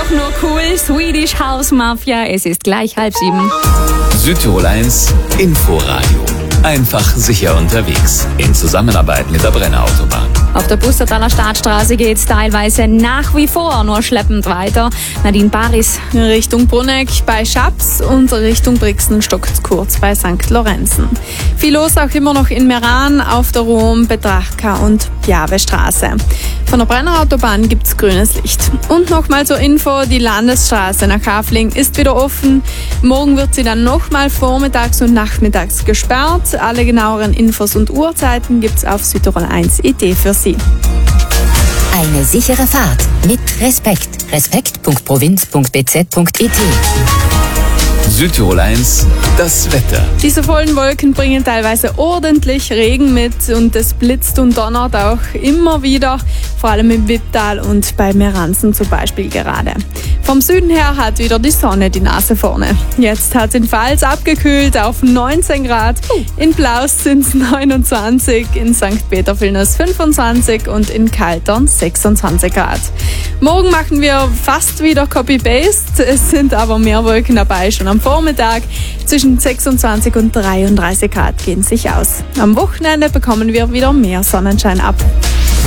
Auch nur cool, Swedish House Mafia. Es ist gleich 6:30. Südtirol 1 Inforadio. Einfach sicher unterwegs. In Zusammenarbeit mit der Brenner Autobahn. Auf der Bustertaler Stadtstraße geht es teilweise nach wie vor nur schleppend weiter. Nadine Baris. Richtung Bruneck bei Schaps und Richtung Brixen stockt kurz bei St. Lorenzen. Viel los auch immer noch in Meran, auf der Rom, Betrachka und Piave-Straße. Von der Brenner Autobahn gibt's grünes Licht. Und nochmal zur Info, die Landesstraße nach Hafling ist wieder offen. Morgen wird sie dann nochmal vormittags und nachmittags gesperrt. Alle genaueren Infos und Uhrzeiten gibt's auf Südtirol1.it für Sie. Eine sichere Fahrt mit Respekt. Respekt.provinz.bz.it. Südtirol 1, das Wetter. Diese vollen Wolken bringen teilweise ordentlich Regen mit und es blitzt und donnert auch immer wieder, vor allem im Wipptal und bei Meransen zum Beispiel gerade. Vom Süden her hat wieder die Sonne die Nase vorne. Jetzt hat es in Pfalz abgekühlt auf 19 Grad, in Plaus sind es 29, in St. Peter-Vilnius 25 und in Kaltern 26 Grad. Morgen machen wir fast wieder Copy-Paste, es sind aber mehr Wolken dabei, schon am Vormittag zwischen 26 und 33 Grad gehen sich aus. Am Wochenende bekommen wir wieder mehr Sonnenschein ab.